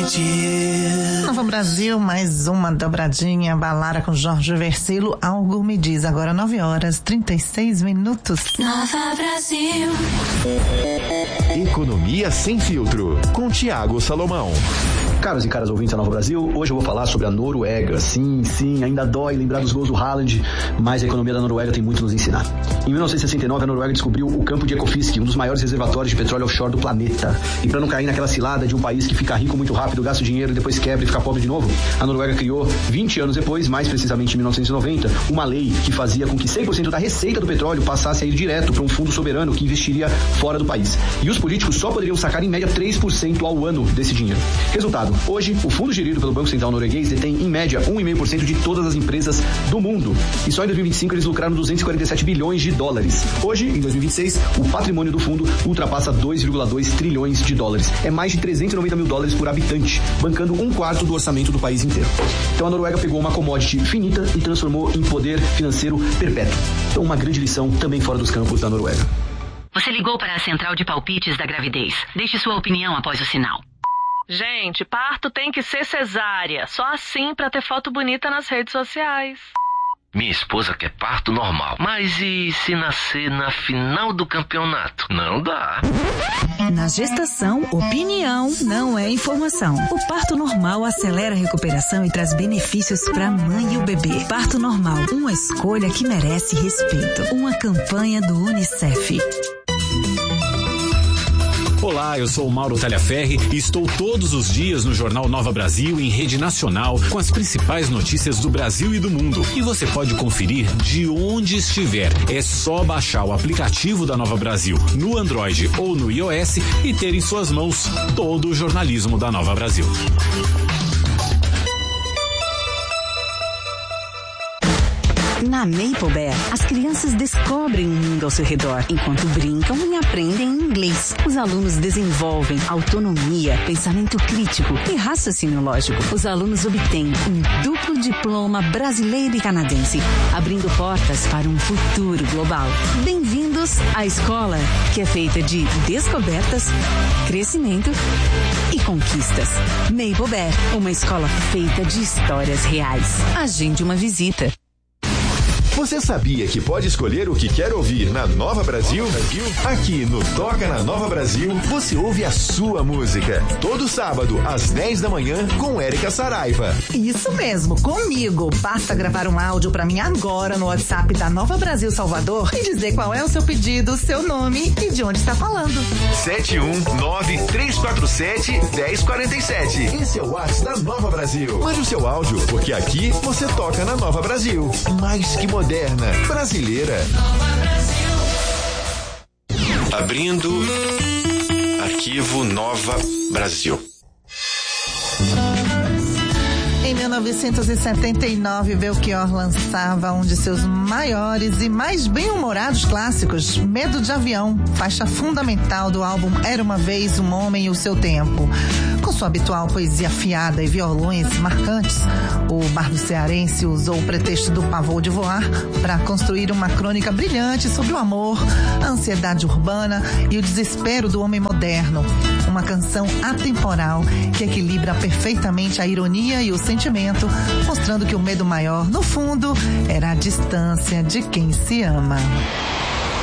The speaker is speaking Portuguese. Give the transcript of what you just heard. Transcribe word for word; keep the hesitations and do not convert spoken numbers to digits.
diz. Nova Brasil, mais uma dobradinha, balada com Jorge Versilo, algo me diz. Agora nove horas, trinta e seis minutos. Nova Brasil. Economia sem filtro, com Thiago Salomão. Caros e caras ouvintes da Nova Brasil, hoje eu vou falar sobre a Noruega. Sim, sim, ainda dói lembrar dos gols do Haaland, mas a economia da Noruega tem muito a nos ensinar. Em mil novecentos e sessenta e nove, a Noruega descobriu o campo de Ekofisk, um dos maiores reservatórios de petróleo offshore do planeta. E para não cair naquela cilada de um país que fica rico muito rápido, gasta dinheiro e depois quebra e fica pobre de novo, a Noruega criou, vinte anos depois, mais precisamente em mil novecentos e noventa, uma lei que fazia com que cem por cento da receita do petróleo passasse a ir direto para um fundo soberano que investiria fora do país. E os políticos só poderiam sacar em média três por cento ao ano desse dinheiro. Resultado, hoje o fundo gerido pelo Banco Central norueguês detém em média um vírgula cinco por cento de todas as empresas do mundo. E só em dois mil e vinte e cinco eles lucraram duzentos e quarenta e sete bilhões de dólares. Hoje, em dois mil e vinte e seis, o patrimônio do fundo ultrapassa dois vírgula dois trilhões de dólares. É mais de trezentos e noventa mil dólares por habitante, bancando um quarto do orçamento do país inteiro. Então a Noruega pegou uma commodity finita e transformou em poder financeiro perpétuo. Então uma grande lição também fora dos campos da Noruega. Você ligou para a central de palpites da gravidez. Deixe sua opinião após o sinal. Gente, parto tem que ser cesárea. Só assim pra ter foto bonita nas redes sociais. Minha esposa quer parto normal. Mas e se nascer na final do campeonato? Não dá. Na gestação, opinião não é informação. O parto normal acelera a recuperação e traz benefícios para a mãe e o bebê. Parto normal, uma escolha que merece respeito. Uma campanha do Unicef. Olá, eu sou o Mauro Talhaferri e estou todos os dias no Jornal Nova Brasil em rede nacional com as principais notícias do Brasil e do mundo. E você pode conferir de onde estiver. É só baixar o aplicativo da Nova Brasil no Android ou no iOS e ter em suas mãos todo o jornalismo da Nova Brasil. Na Maple Bear, as crianças descobrem o mundo ao seu redor, enquanto brincam e aprendem inglês. Os alunos desenvolvem autonomia, pensamento crítico e raciocínio lógico. Os alunos obtêm um duplo diploma brasileiro e canadense, abrindo portas para um futuro global. Bem-vindos à escola, que é feita de descobertas, crescimento e conquistas. Maple Bear, uma escola feita de histórias reais. Agende uma visita. Você sabia que pode escolher o que quer ouvir na Nova Brasil? Aqui no Toca na Nova Brasil, você ouve a sua música. Todo sábado, às dez da manhã, com Érica Saraiva. Isso mesmo, comigo. Basta gravar um áudio pra mim agora no WhatsApp da Nova Brasil Salvador e dizer qual é o seu pedido, seu nome e de onde está falando. sete um nove, três quatro sete, um zero quatro sete. Esse é o WhatsApp da Nova Brasil. Mande o seu áudio, porque aqui você toca na Nova Brasil. Mais que moderna, brasileira. Abrindo arquivo Nova Brasil. Em mil novecentos e setenta e nove, Belchior lançava um de seus maiores e mais bem-humorados clássicos, Medo de Avião, faixa fundamental do álbum Era Uma Vez um Homem e o Seu Tempo. Com sua habitual poesia afiada e violões marcantes, o bardo cearense usou o pretexto do pavor de voar para construir uma crônica brilhante sobre o amor, a ansiedade urbana e o desespero do homem moderno. Uma canção atemporal que equilibra perfeitamente a ironia e o sentimento, mostrando que o medo maior, no fundo, era a distância de quem se ama.